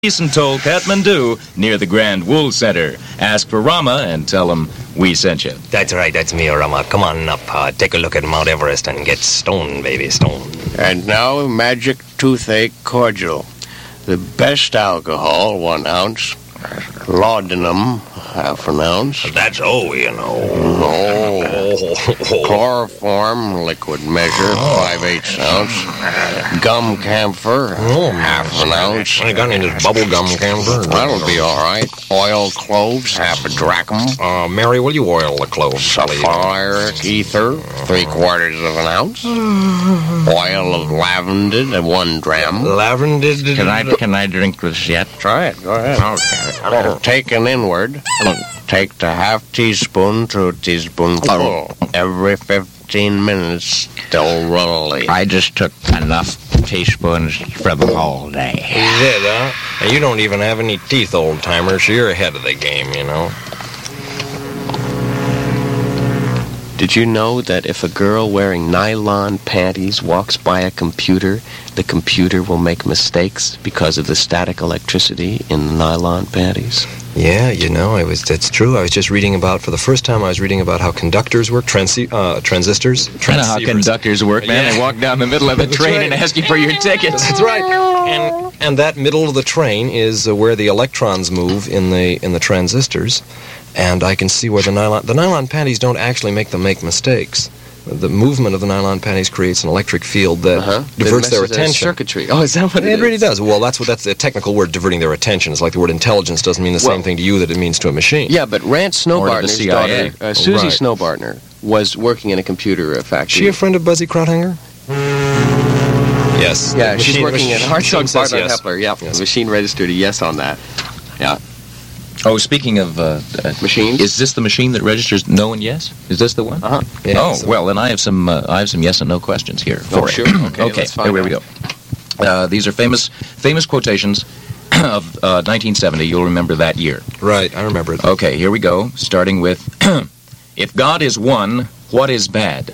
Toll Kathmandu near the Grand Wool Center. Ask for Rama and tell him we sent you. That's right, that's me, Rama. Come on up, take a look at Mount Everest and get stoned, baby, stoned. And now, Magic Toothache Cordial. The best alcohol, 1 ounce. Laudanum, half an ounce. That's you know. Chloroform, liquid measure, 5/8 ounce. Gum camphor, half an ounce. I got any bubble gum camphor? That'll be all right. Oil cloves, half a drachm. Mary, will you oil the cloves? Sulfuric ether, 3/4 of an ounce. Oil of lavender, 1 dram. Lavender? Can I drink this yet? Try it. Go ahead. Okay. Taken inward, take the half teaspoon to a teaspoonful every 15 minutes, orally. I just took enough teaspoons for the whole day. You did, huh? You don't even have any teeth, old-timer, so you're ahead of the game, you know. Did you know that if a girl wearing nylon panties walks by a computer, the computer will make mistakes because of the static electricity in the nylon panties? Yeah, you know, that's true. I was just reading about, for the first time, I was reading about how conductors work, transistors. I know how conductors work, man. Yeah. They walk down the middle of the train right. and ask you for your tickets. That's right. And that middle of the train is where the electrons move in the transistors. And I can see where the nylon panties don't actually make them make mistakes. The movement of the nylon panties creates an electric field that diverts their attention. Circuitry. Oh, is that what it is? It really does. Well, that's the technical word, diverting their attention. It's like the word intelligence doesn't mean the same thing to you that it means to a machine. Yeah, but Rance Snowbartner's CIA. daughter, Susie Snowbartner, was working in a computer factory. Is she a friend of Buzzy Krauthanger? Yes. Yeah, she's working at Hartzog says Barnard yes. Hepler. Yeah, Yes. the machine registered a yes on that. Yeah. Oh, speaking of machines, is this the machine that registers no and yes? Is this the one? Yeah, oh, well, then I have some yes and no questions here. Oh, sure. Okay, let's find here we go. These are famous quotations of 1970. You'll remember that year. Right, I remember it. Okay, here we go. Starting with, if God is one, what is bad?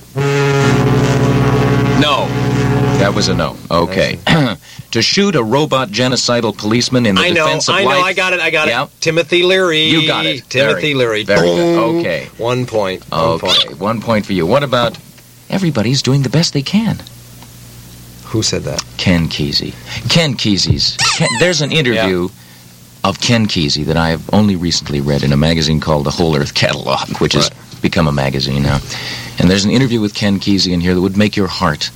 No. That was a no. Okay. To shoot a robot genocidal policeman in the defense of life. I got it. Yeah. Timothy Leary. You got it. Timothy Leary. Very good. Okay. 1 point. Okay, 1 point for you. What about everybody's doing the best they can? Who said that? Ken Kesey. There's an interview of Ken Kesey that I have only recently read in a magazine called The Whole Earth Catalog, which has become a magazine now. And there's an interview with Ken Kesey in here that would make your heart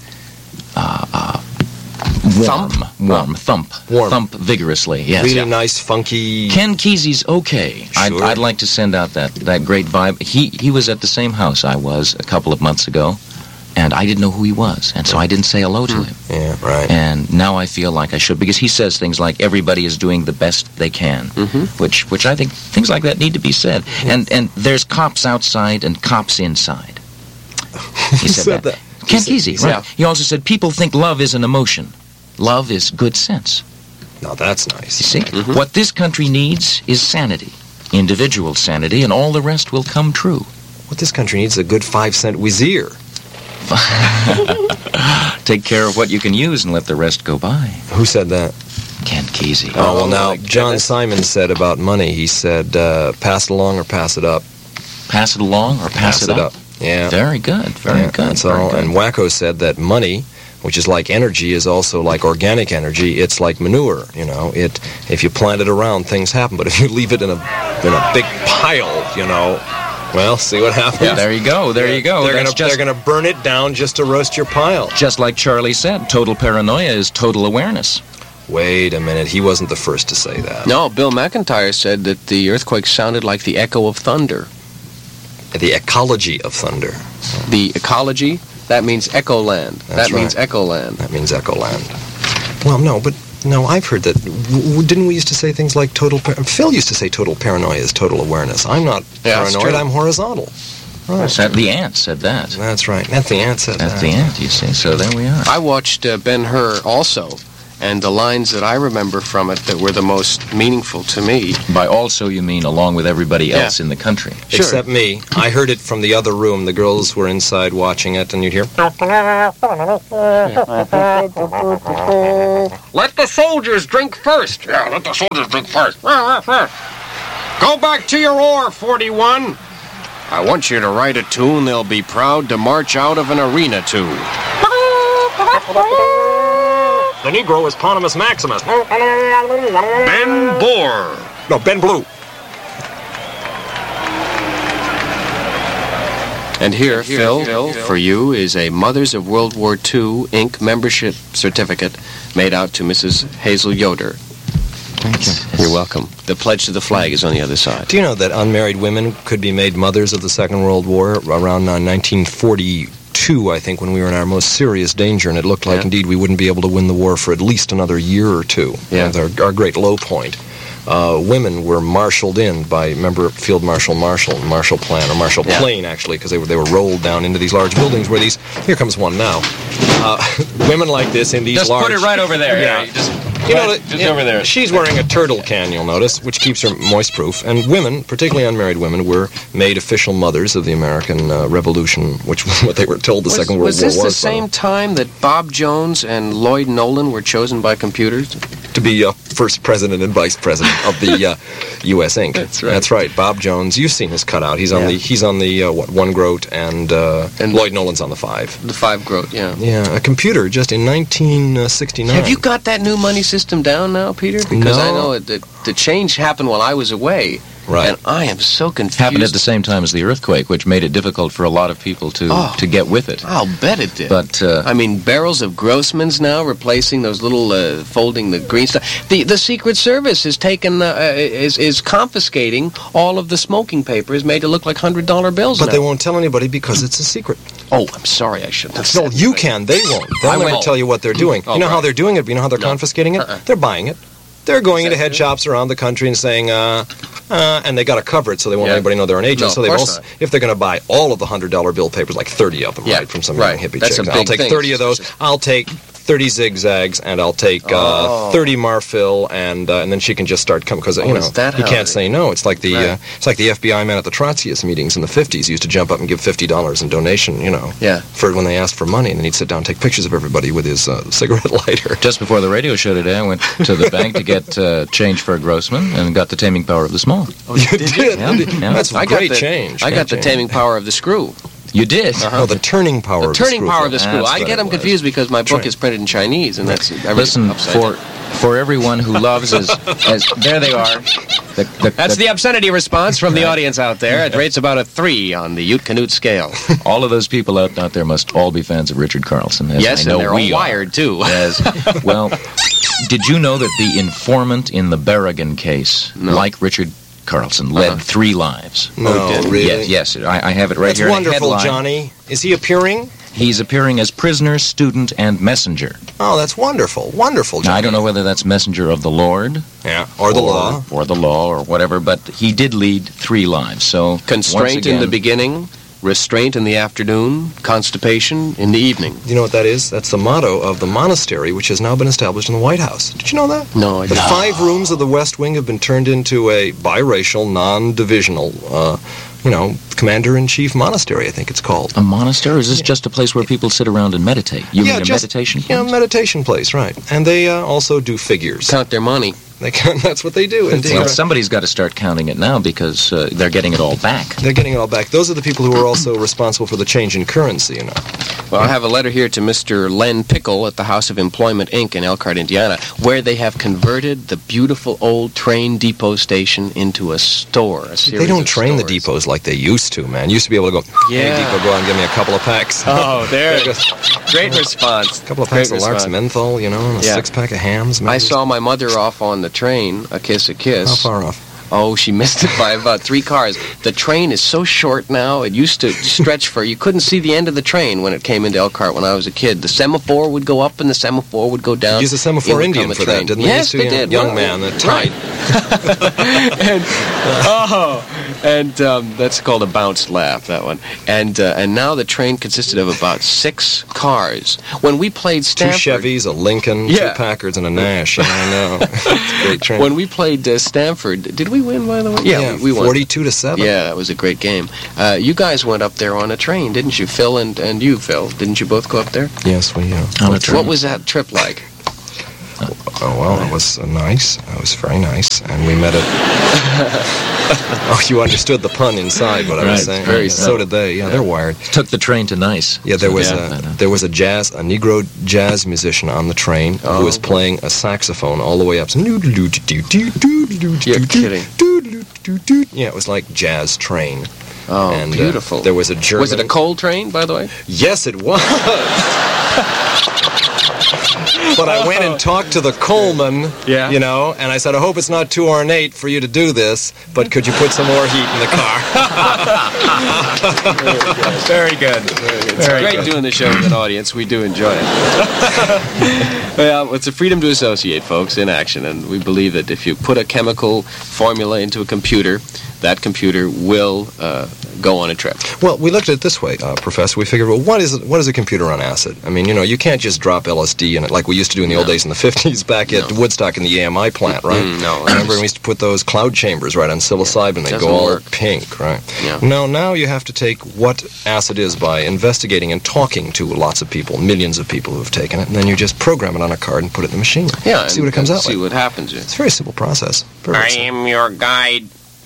thump vigorously. Yes. Really nice, funky. Ken Kesey's okay. Sure. I'd like to send out that great vibe. He was at the same house I was a couple of months ago, and I didn't know who he was, and so I didn't say hello to him. Yeah, right. And now I feel like I should, because he says things like everybody is doing the best they can, which I think things like that need to be said. And there's cops outside and cops inside. He said that. Ken Kesey, right? Yeah. He also said people think love is an emotion. Love is good sense. Now that's nice. You see? What this country needs is sanity. Individual sanity, and all the rest will come true. What this country needs is a good 5-cent whizzer. Take care of what you can use and let the rest go by. Who said that? Ken Kesey. Oh, well, now, John Simon said about money, he said, pass it along or pass it up. Pass it along or pass it up? Yeah. Very good, very good. That's all. And Wacko said that money, which is like energy, is also like organic energy. It's like manure, you know. If you plant it around, things happen. But if you leave it in a big pile, you know, well, see what happens. Yeah, there you go. They're gonna burn it down just to roast your pile. Just like Charlie said, total paranoia is total awareness. Wait a minute, he wasn't the first to say that. No, Bill McIntyre said that the earthquake sounded like the echo of thunder. The ecology of thunder. The ecology? That means Echoland. That means Echoland. That means Echoland. Well, no, I've heard that. Didn't we used to say things like Phil used to say total paranoia is total awareness. I'm not paranoid, I'm horizontal. Right. The ant said that. That's right. That's the ant said that. That's the ant, you see. So there we are. I watched Ben-Hur also, And the lines that I remember from it that were the most meaningful to me. By also, you mean along with everybody else in the country. Sure. Except me. I heard it from the other room. The girls were inside watching it, and you'd hear... Let the soldiers drink first. Yeah, let the soldiers drink first. Go back to your oar, 41. I want you to write a tune they'll be proud to march out of an arena to. The Negro is Ponimus Maximus. Ben Bohr. No, Ben Blue. And here, Phil, for you is a Mothers of World War II Inc. membership certificate made out to Mrs. Hazel Yoder. Thank you. You're welcome. The pledge to the flag is on the other side. Do you know that unmarried women could be made mothers of the Second World War around 1942, I think, when we were in our most serious danger, and it looked like, indeed, we wouldn't be able to win the war for at least another year or two. Yeah. Our great low point. Women were marshaled in by, remember, Field Marshal Marshall Plain, actually, because they were rolled down into these large buildings where these... Here comes one now. Women like this in these Just large... put it right over there. Yeah. Just over there. She's wearing a turtle can, you'll notice, which keeps her moist-proof. And women, particularly unmarried women, were made official mothers of the American Revolution, which was what they were told the Second World War was. Was this the same time that Bob Jones and Lloyd Nolan were chosen by computers? To be first president and vice president of the U.S. Inc. That's right. Bob Jones, you've seen his cutout. He's on the one groat, and Lloyd Nolan's on the 5. The 5 groat, yeah. Yeah, a computer just in 1969. Have you got that new money system down now, Peter? Because I know the change happened while I was away. Right. And I am so confused. Happened at the same time as the earthquake, which made it difficult for a lot of people to get with it. I'll bet it did. But I mean, barrels of Grossman's now replacing those little folding the green stuff. The Secret Service has taken is confiscating all of the smoking papers made to look like $100 bills. But now. they won't tell anybody because it's a secret. Oh, I'm sorry, I shouldn't have said No, you can. They won't. They'll never tell you what they're doing. You know how they're doing it? You know how they're confiscating it? They're buying it. They're going into head shops around the country and saying, and they got to cover it so they won't let anybody know they're an agent. No, so they've also, if they're going to buy all of the $100 bill papers, like 30 of them, right, from some young hippie That's chicks. a big I'll take thing. 30 of those. I'll take 30 zigzags, and I'll take 30 Marfil, and then she can just start coming because you can't say no. It's like the FBI man at the Trotskyist meetings in the 50s used to jump up and give $50 in donation, for when they asked for money, and then he'd sit down and take pictures of everybody with his cigarette lighter. Just before the radio show today, I went to the bank to get change for a Grossman and got the Taming Power of the Small. Oh, you did? Yeah. That's great change. I got the Taming Power of the Screw. You did? Oh, the turning power of the screw. Turning power of the screw. I get them confused because my book is printed in Chinese, and that's listen for everyone who loves as there they are. That's the obscenity response from the audience out there. It rates about a 3 on the Ute Canute scale. All of those people out there must all be fans of Richard Carlson. As Yes, I know and they're we all wired too. Well, did you know that the informant in the Berrigan case, like Richard Carlson, led 3 lives? No, really? Yes. I have it right here. That's wonderful, headline. Johnny. Is he appearing? He's appearing as prisoner, student, and messenger. Oh, that's wonderful. Wonderful, Johnny. Now, I don't know whether that's messenger of the Lord. Yeah, or the law. Or the law, or whatever, but he did lead 3 lives. So Constraint in the beginning, restraint in the afternoon, constipation in the evening. You know what that is? That's the motto of the monastery, which has now been established in the White House. Did you know that? No, I didn't. The 5 rooms of the West Wing have been turned into a biracial, non-divisional, commander-in-chief monastery, I think it's called. A monastery? Or is this just a place where people sit around and meditate? You mean a meditation place? Yeah, meditation place, right. And they also do figures. Count their money. That's what they do, indeed. Well, somebody's got to start counting it now because they're getting it all back. They're getting it all back. Those are the people who are also responsible for the change in currency, Well, I have a letter here to Mr. Len Pickle at the House of Employment, Inc. in Elkhart, Indiana, where they have converted the beautiful old train depot station into a store. They don't train the depots like they used to, man. You used to be able to go, hey, depot, go out and give me a couple of packs. Oh, there it is. Great response. A couple of packs of Lark's menthol, and a 6-pack of hams. Maybe. I saw my mother off on the train, a kiss. How far off? Oh, she missed it by about 3 cars. The train is so short now, it used to stretch you couldn't see the end of the train when it came into Elkhart when I was a kid. The semaphore would go up and the semaphore would go down. Use a semaphore Indian for that, didn't they? Yes, they did. Young man, that tied. and that's called a bounced laugh, that one. And now the train consisted of about 6 cars. When we played 2 Stanford... Chevys, a Lincoln, Yeah. 2 Packards, and a Nash. Yeah, I know. It's a great train. When we played Stanford, did we win, by the way? yeah, we won. 42-7. Yeah, that was a great game. You guys went up there on a train, didn't you? Phil and you, Phil. Didn't you both go up there? Yes, we On a train. What was that trip like? Oh, well, it was nice. It was very nice. And we met at... Oh, you understood the pun inside what I was Right, saying. very So did they. Yeah, they're wired. Took the train to Nice. Yeah, there was Yeah. a Negro jazz musician on the train who was playing a saxophone all the way up. You're kidding. Yeah, it was like Jazz Train. Oh, And, beautiful. there was a German... Was it a coal train, by the way? Yes, it was. But I went and talked to the coalman, Yeah. you know, and I said, I hope it's not too ornate for you to do this, but could you put some more heat in the car? Very good. It's great doing the show with an audience. We do enjoy it. Well, it's a freedom to associate, folks, in action. And we believe that if you put a chemical formula into a computer, that computer will go on a trip. Well, we looked at it this way, Professor. We figured, well, what is a computer on acid? I mean, you know, you can't just drop LSD in it like we used to do in the old days in the 50s back at Woodstock in the AMI plant, right? No. Remember, we used to put those cloud chambers right on psilocybin. They Doesn't go all work. pink, right? Yeah. No, now you have to take what acid is by investigating and talking to lots of people, millions of people who have taken it, and then you just program it on a card and put it in the machine. Yeah. See what it comes out See like. what happens. It's a very simple process. Very I simple. am your guide.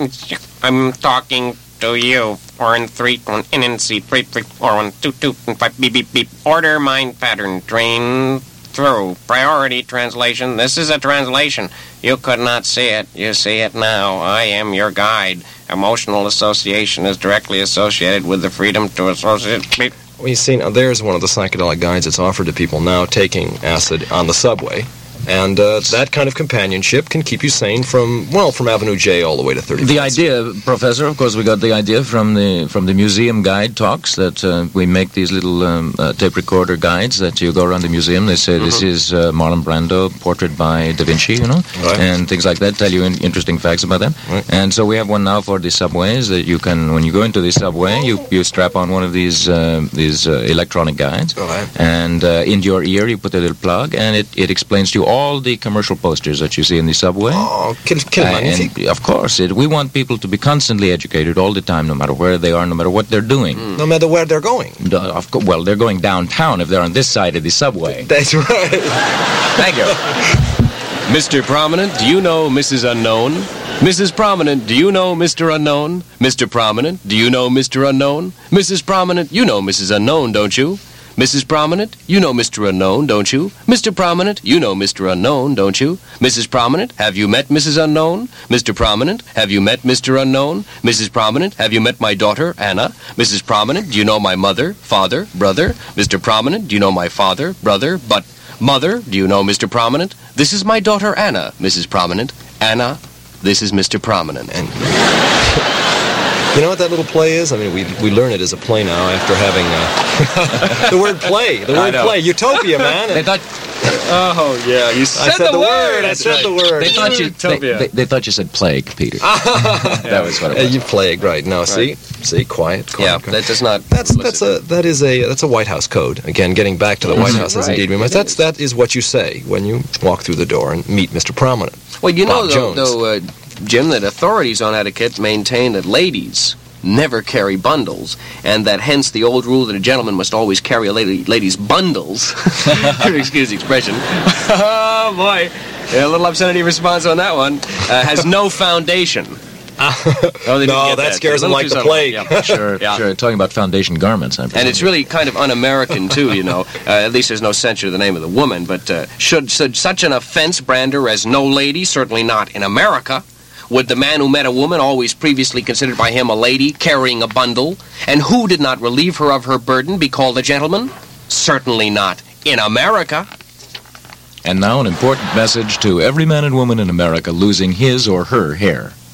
I'm talking to you. 4 and 3, 1 in and C, 3, 3, 4, 1, 2, 2, and 5, beep, beep, beep. Order, mind, pattern, train through. Priority translation. This is a translation. You could not see it. You see it now. I am your guide. Emotional association is directly associated with the freedom to associate. Beep. Well, you see, now there's one of the psychedelic guides that's offered to people now taking acid on the subway. And that kind of companionship can keep you sane from Avenue J all the way to 35th. The idea, Professor, of course, we got the idea from the museum guide talks that we make these little tape recorder guides that you go around the museum. They say this is Marlon Brando, portrait by Da Vinci, you know, Right. and things like that. Tell you interesting facts about them. Right. And so we have one now for the subways that you can, when you go into the subway, you strap on one of these electronic guides, Right. and in your ear you put a little plug, and it explains to you all the commercial posters that you see in the subway. Oh, quel magnifique. And of course, we want people to be constantly educated all the time, no matter where they are, no matter what they're doing. No matter where they're going. Well, they're going downtown if they're on this side of the subway. That's right. Thank you. Mr. Prominent, do you know Mrs. Unknown? Mrs. Prominent, do you know Mr. Unknown? Mr. Prominent, do you know Mr. Unknown? Mrs. Prominent, you know Mrs. Unknown, don't you? Mrs. Prominent, you know Mr. Unknown, don't you? Mr. Prominent, you know Mr. Unknown, don't you? Mrs. Prominent, have you met Mrs. Unknown? Mr. Prominent, have you met Mr. Unknown? Mrs. Prominent, have you met my daughter, Anna? Mrs. Prominent, do you know my mother, father, brother? Mr. Prominent, do you know my father, brother, but... Mother, do you know Mr. Prominent? This is my daughter, Anna, Mrs. Prominent. Anna, this is Mr. Prominent. And you know what that little play is? I mean, we learn it as a play now after having the word play. The word play. Utopia, man. They thought Oh, yeah, you I said the word. I said the word. they thought you Utopia. they thought you said plague, Peter. That was what it was. You plagued, right? No, see, quiet. Yeah, quiet. that does not... That's a White House code. Again, getting back to the White House as Right, indeed we must. That is what you say when you walk through the door and meet Mr. Prominent. Well, you know, Bob Jones. though, Jim, that authorities on etiquette maintain that ladies never carry bundles, and that hence the old rule that a gentleman must always carry a lady's bundles. Excuse the expression. Oh, boy. Yeah, a little obscenity response on that one. Has no foundation. Oh, they didn't No, get that scares A them little like too the subtle. plague. Yeah. Sure, Yeah. sure. Talking about foundation garments, And it's really kind of un-American, too, you know. At least there's no censure of the name of the woman. But should such an offense brand her as no lady? Certainly not in America. Would the man who met a woman, always previously considered by him a lady, carrying a bundle, and who did not relieve her of her burden, be called a gentleman? Certainly not in America. And now an important message to every man and woman in America losing his or her hair.